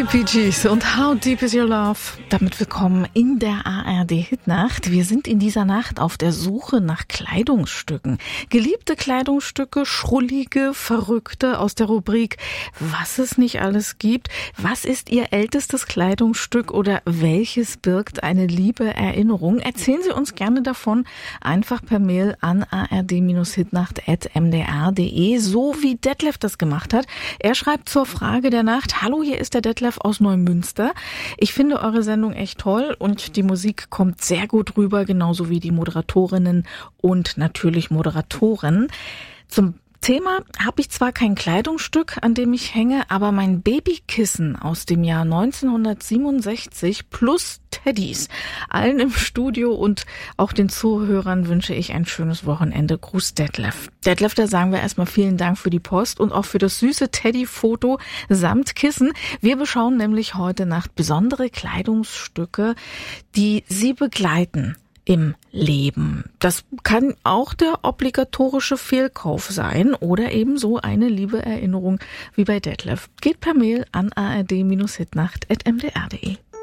Bee Gees und How Deep Is Your Love? Damit willkommen in der ARD Hitnacht. Wir sind in dieser Nacht auf der Suche nach Kleidungsstücken. Geliebte Kleidungsstücke, schrullige, verrückte aus der Rubrik Was es nicht alles gibt. Was ist Ihr ältestes Kleidungsstück oder welches birgt eine liebe Erinnerung? Erzählen Sie uns gerne davon. Einfach per Mail an ard-hitnacht@mdr.de, so wie Detlef das gemacht hat. Er schreibt zur Frage der Nacht: Hallo, hier ist der Detlef aus Neumünster. Ich finde eure Sendung echt toll und die Musik kommt sehr gut rüber, genauso wie die Moderatorinnen und natürlich Moderatoren. Zum Thema habe ich zwar kein Kleidungsstück, an dem ich hänge, aber mein Babykissen aus dem Jahr 1967 plus Teddys. Allen im Studio und auch den Zuhörern wünsche ich ein schönes Wochenende. Gruß Detlef. Detlef, da sagen wir erstmal vielen Dank für die Post und auch für das süße Teddy-Foto samt Kissen. Wir beschauen nämlich heute Nacht besondere Kleidungsstücke, die Sie begleiten im Leben. Das kann auch der obligatorische Fehlkauf sein oder eben so eine liebe Erinnerung wie bei Detlef. Geht per Mail an ard-hitnacht@mdr.de.